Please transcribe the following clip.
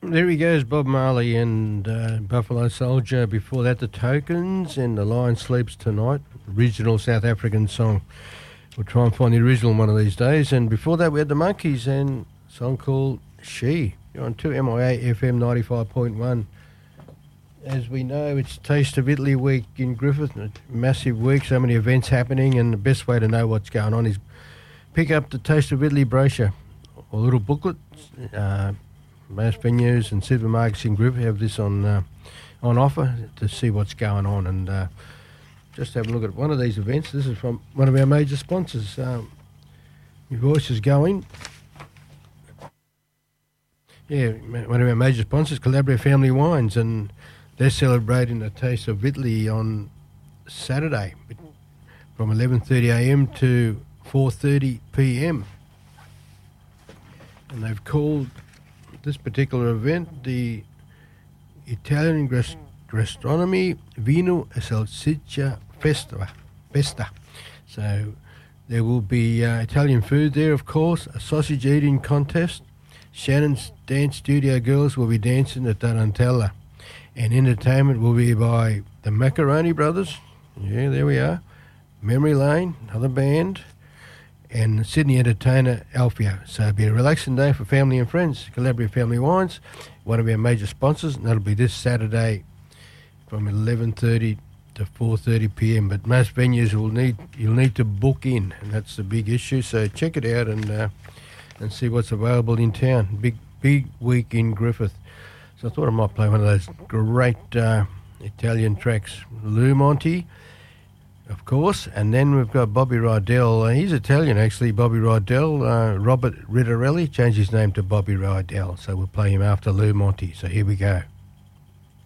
There he goes, Bob Marley and Buffalo Soldier. Before that, the Tokens and The Lion Sleeps Tonight, original South African song. We'll try and find the original one of these days. And before that, we had the Monkeys and a song called She. You're on 2MIA FM 95.1. As we know, it's Taste of Italy week in Griffith. A massive week, so many events happening, and the best way to know what's going on is pick up the Taste of Italy brochure or little booklet. Most venues and supermarkets in Griffith have this on offer to see what's going on, and just have a look at one of these events. This is from one of our major sponsors. Your voice is going. Yeah, one of our major sponsors, Calabria Family Wines, and they're celebrating the Taste of Italy on Saturday from 11:30am to 4:30pm. And they've called this particular event the Italian Gastronomy Vino e Salsiccia Festa. So there will be Italian food there, of course, a sausage eating contest. Shannon's Dance Studio girls will be dancing at Tarantella. And entertainment will be by the Macaroni Brothers. Yeah, there we are. Memory Lane, another band. And Sydney entertainer Alfio. So it'll be a relaxing day for family and friends. Calabria Family Wines, one of our major sponsors, and that'll be this Saturday from 11:30 to 4:30pm. But most venues you'll need to book in, and that's the big issue. So check it out and see what's available in town. Big week in Griffith. So I thought I might play one of those great Italian tracks, Lou Monte, of course, and then we've got Bobby Rydell. He's Italian, actually, Bobby Rydell. Robert Rittarelli changed his name to Bobby Rydell, so we'll play him after Lou Monte. So here we go.